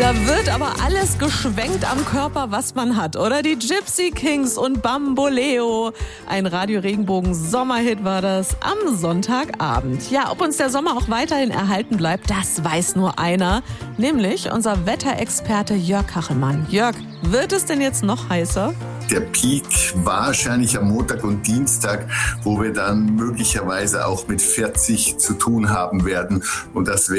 Da wird aber alles geschwenkt am Körper, was man hat, oder? Die Gypsy Kings und Bamboleo. Ein Radio-Regenbogen-Sommerhit war das am Sonntagabend. Ja, ob uns der Sommer auch weiterhin erhalten bleibt, das weiß nur einer. Nämlich unser Wetterexperte Jörg Kachelmann. Jörg, wird es denn jetzt noch heißer? Der Peak wahrscheinlich am Montag und Dienstag, wo wir dann möglicherweise auch mit 40 zu tun haben werden. Und das